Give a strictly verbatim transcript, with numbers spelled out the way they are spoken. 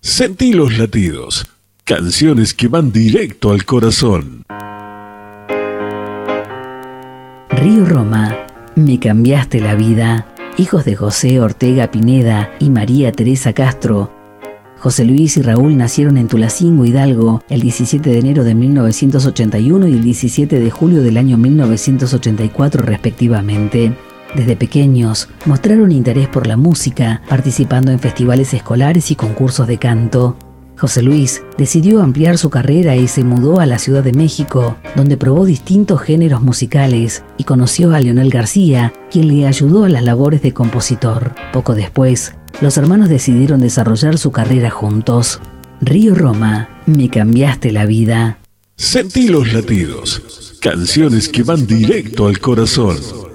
Sentí los latidos. Canciones que van directo al corazón. Río Roma, me cambiaste la vida. Hijos de José Ortega Pineda y María Teresa Castro. José Luis y Raúl nacieron en Tulancingo, Hidalgo, el diecisiete de enero de mil novecientos ochenta y uno y el diecisiete de julio del año mil novecientos ochenta y cuatro respectivamente. Desde pequeños mostraron interés por la música, participando en festivales escolares y concursos de canto. José Luis decidió ampliar su carrera y se mudó a la Ciudad de México, donde probó distintos géneros musicales y conoció a Leonel García, quien le ayudó a las labores de compositor. Poco después, los hermanos decidieron desarrollar su carrera juntos. Río Roma, me cambiaste la vida. Sentí los latidos. Canciones que van directo al corazón.